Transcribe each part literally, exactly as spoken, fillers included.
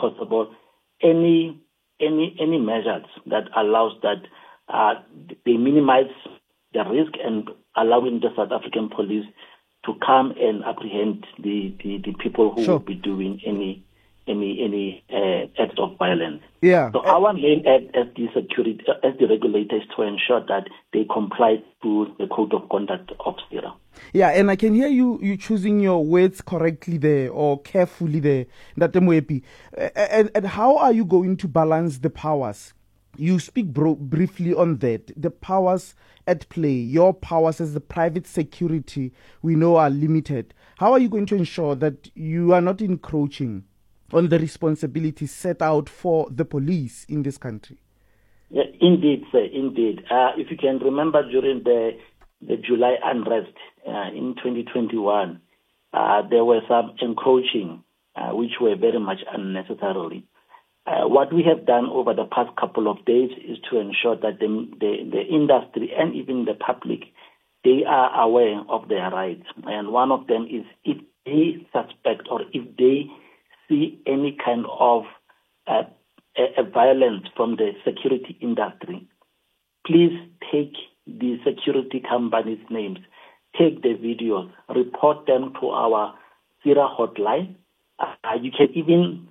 possible any any any measures that allows that uh, they minimize the risk and allowing the South African police to come and apprehend the, the, the people who sure. will be doing any any any uh, acts of violence. Yeah. So uh, our main act as the security as the regulator is to ensure that they comply to the code of conduct of SIRA. Yeah, and I can hear you you choosing your words correctly there or carefully there, Ndatemoepi. Uh, and, and how are you going to balance the powers? You speak bro- briefly on that. The powers at play, your powers as the private security, we know are limited. How are you going to ensure that you are not encroaching on the responsibilities set out for the police in this country? Yeah, indeed, sir, indeed. Uh, if you can remember during the, the July unrest uh, in twenty twenty-one, uh, there were some encroaching, uh, which were very much unnecessarily. Uh, what we have done over the past couple of days is to ensure that the, the, the industry and even the public, they are aware of their rights. And one of them is if they suspect or if they see any kind of uh, a, a violence from the security industry, please take the security companies' names, take the videos, report them to our SIRA hotline. Uh, you can even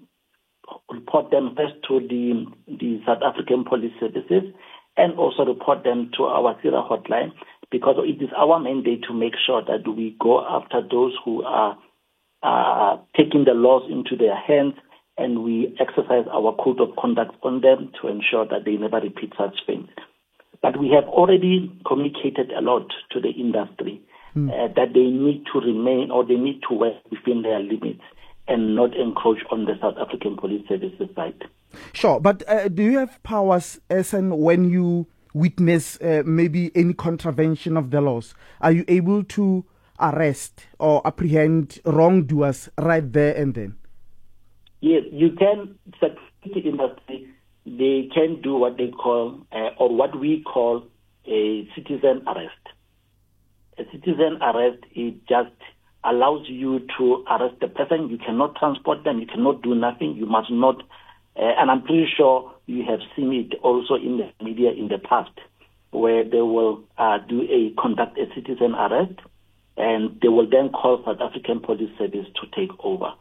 report them first to the, the South African Police Services and also report them to our SIRA hotline, because it is our mandate to make sure that we go after those who are uh, taking the laws into their hands, and we exercise our code of conduct on them to ensure that they never repeat such things. But we have already communicated a lot to the industry mm. uh, that they need to remain or they need to work within their limits and not encroach on the South African Police Services side. Sure, but uh, do you have powers as and when you witness uh, maybe any contravention of the laws? Are you able to arrest or apprehend wrongdoers right there and then? Yes, you can. Security industry, they can do what they call, uh, or what we call, a citizen arrest. A citizen arrest is just allows you to arrest the person. You cannot transport them. You cannot do nothing. You must not. Uh, and I'm pretty sure you have seen it also in the media in the past, where they will uh, do a conduct a citizen arrest, and they will then call South African Police Service to take over.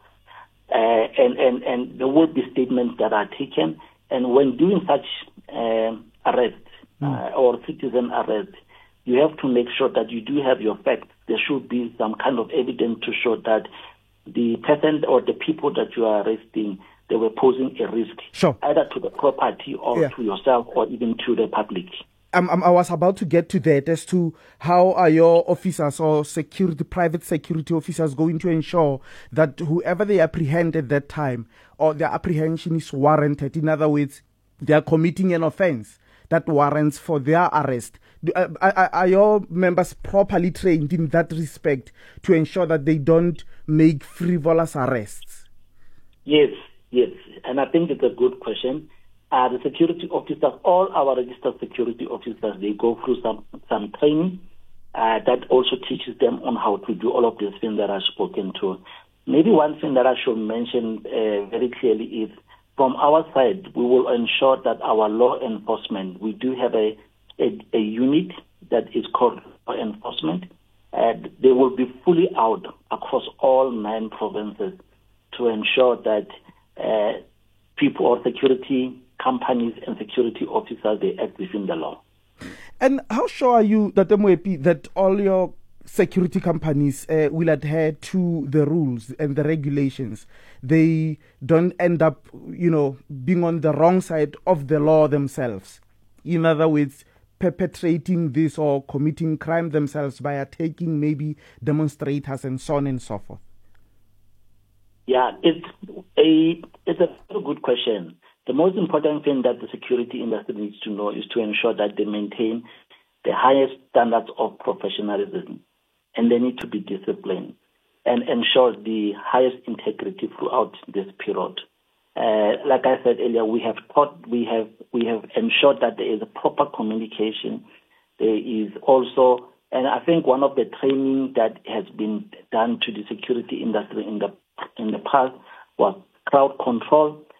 Uh, and, and, and there will be statements that are taken. And when doing such uh, arrest uh, mm. or citizen arrest, you have to make sure that you do have your facts. There should be some kind of evidence to show that the person or the people that you are arresting, they were posing a risk, sure. either to the property or yeah. to yourself or even to the public. Um, I was about to get to that as to how are your officers or security, private security officers going to ensure that whoever they apprehend at that time or their apprehension is warranted. In other words, they are committing an offense that warrants for their arrest. Do, uh, are, are your members properly trained in that respect to ensure that they don't make frivolous arrests? Yes, yes. And I think it's a good question. Uh, the security officers, all our registered security officers, they go through some, some training uh, that also teaches them on how to do all of these things that I've spoken to. Maybe one thing that I should mention uh, very clearly is from our side, we will ensure that our law enforcement, we do have a, a, a unit that is called law enforcement, and they will be fully out across all nine provinces to ensure that uh, people or security companies and security officers, they act within the law. And how sure are you, Ndatemoepi, that all your security companies uh, will adhere to the rules and the regulations? They don't end up, you know, being on the wrong side of the law themselves. In other words, perpetrating this or committing crime themselves by attacking maybe demonstrators and so on and so forth. Yeah, it's a it's a very good question. The most important thing that the security industry needs to know is to ensure that they maintain the highest standards of professionalism, and they need to be disciplined and ensure the highest integrity throughout this period. Uh, like I said earlier, we have taught, we have we have ensured that there is a proper communication. There is also, and I think one of the training that has been done to the security industry in the in the past was crowd control